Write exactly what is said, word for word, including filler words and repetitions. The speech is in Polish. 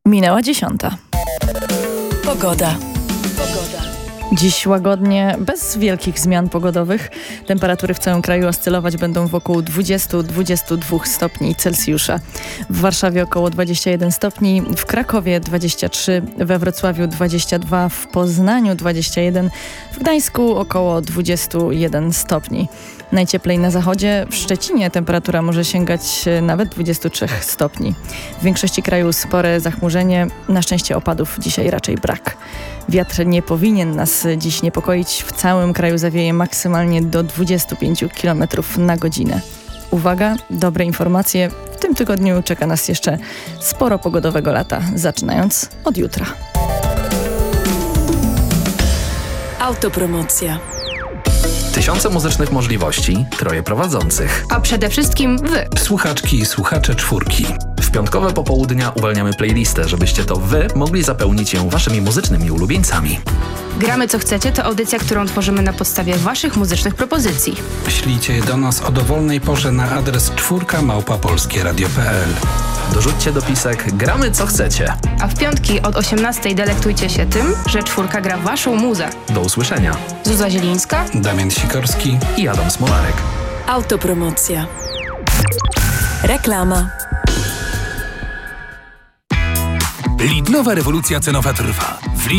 Minęła dziesiąta. Pogoda. Pogoda. Dziś łagodnie, bez wielkich zmian pogodowych. Temperatury w całym kraju oscylować będą wokół dwudziestu do dwudziestu dwóch stopni Celsjusza. W Warszawie około dwadzieścia jeden stopni, w Krakowie dwadzieścia trzy, we Wrocławiu dwadzieścia dwa, w Poznaniu dwadzieścia jeden, w Gdańsku około dwadzieścia jeden stopni. Najcieplej na zachodzie, w Szczecinie temperatura może sięgać nawet dwudziestu trzech stopni. W większości kraju spore zachmurzenie, na szczęście opadów dzisiaj raczej brak. Wiatr nie powinien nas dziś niepokoić, w całym kraju zawieje maksymalnie do dwudziestu pięciu kilometrów na godzinę. Uwaga, dobre informacje, w tym tygodniu czeka nas jeszcze sporo pogodowego lata, zaczynając od jutra. Autopromocja. Tysiące muzycznych możliwości, troje prowadzących. A przede wszystkim wy. Słuchaczki i słuchacze czwórki. W piątkowe popołudnia uwalniamy playlistę, żebyście to wy mogli zapełnić ją waszymi muzycznymi ulubieńcami. Gramy co chcecie to audycja, którą tworzymy na podstawie waszych muzycznych propozycji. Ślijcie je do nas o dowolnej porze na adres czwórka małpa polskieradio kropka p l. Dorzućcie dopisek gramy co chcecie. A w piątki od osiemnastej delektujcie się tym, że czwórka gra waszą muzę. Do usłyszenia. Zuza Zielińska, Damian Sikorski i Adam Smolarek. Autopromocja. Reklama. Lidlowa rewolucja cenowa trwa. W